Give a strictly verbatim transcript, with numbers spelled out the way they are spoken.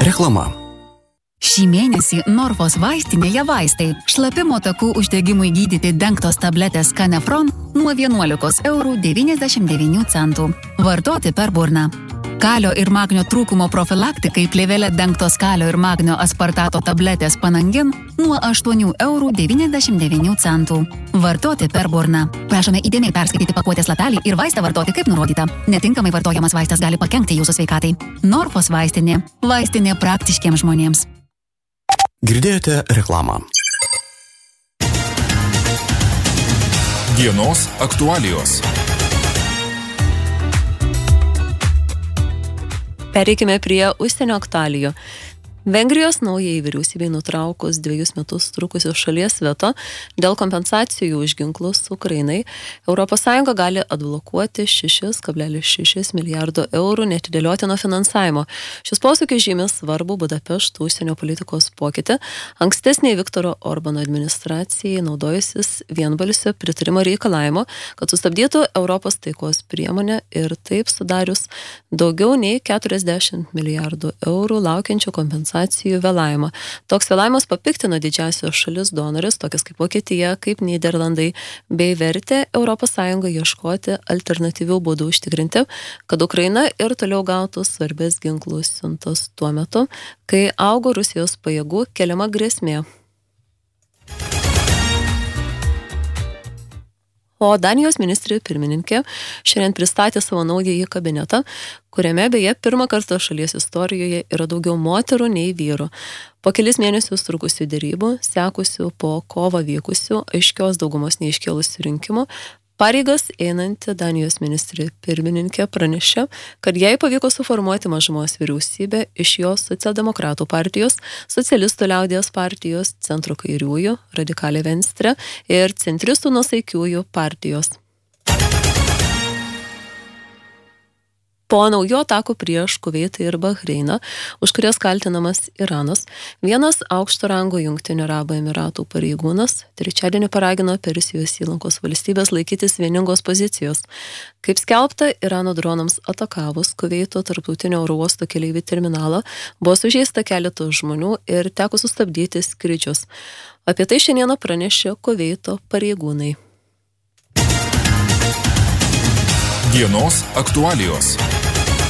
Reklama. Šį mėnesį Norfos vaistinėje vaistai šlapimo takų uždegimui gydyti dengtos tabletės Canefron nuo vienuolikos eurų devyniasdešimt devynių centų. Vartoti per burną. Kalio ir magnio trūkumo profilaktikai plėvelė dengtos kalio ir magnio aspartato tabletės Panangin nuo aštuonių eurų devyniasdešimt devynių centų. Vartoti per burną. Prašome įdėmiai perskaityti pakuotės lapelį ir vaistą vartoti kaip nurodyta. Netinkamai vartojamas vaistas gali pakenkti jūsų sveikatai. Norfos vaistinė. Vaistinė praktiškiems žmonėms. Girdėjote reklamą. Dienos aktualijos. Pereikime prie užsienio aktualijų. Vengrijos naujai vyriausybei nutraukus dviejus metus trukusios šalies veto dėl kompensacijų už ginklus Ukrainai, Europos Sąjunga gali atblokuoti šeši kablelis šeši milijardo eurų neatidėliotino finansavimo. Šis posūkis žymi svarbų Budapešto užsienio politikos pokytį. Ankstesniai Viktoro Orbano administracijai naudojusis vienbalsio pritarimo reikalavimo, kad sustabdytų Europos taikos priemonę ir taip sudarius daugiau nei keturiasdešimt milijardų eurų laukiančių kompensacijų vėlavimą. Toks vėlavimas papiktino didžiausios šalis donorės, tokias kaip Vokietija, kaip Nyderlandai, bei vertė Europos Sąjungą ieškoti alternatyvių būdų užtikrinti, kad Ukraina ir toliau gautų svarbės ginklų siuntas tuo metu, kai augo Rusijos pajėgų keliama grėsmė. O Danijos ministrė pirmininkė šiandien pristatė savo naująjį kabinetą, kuriame beje pirmą kartą šalies istorijoje yra daugiau moterų nei vyrų. Po kelis mėnesius trukusių derybų, sekusių po kovą vykusių aiškios daugumos neiškėlusių rinkimų, pareigas einanti Danijos ministrė pirmininkė pranešė, kad jai pavyko suformuoti mažumos vyriausybę iš jos socialdemokratų partijos, socialistų liaudies partijos, centro kairiųjų, radikalė Venstre ir centristų nuosaikiųjų partijos. Po naujų atakų prieš Kuveitą ir Bahreiną, už kurias kaltinamas Iranas, vienas aukšto rango Jungtinių Arabų Emiratų pareigūnas trečiadienį paragino Persijos įlankos valstybės laikytis vieningos pozicijos. Kaip skelbta, Irano dronams atakavus Kuveito tarptautinio oro uosto keleivių terminalą, buvo sužeista keletas žmonių ir teko sustabdyti skrydžius. Apie tai šiandieną pranešė Kuveito pareigūnai. Dienos aktualijos.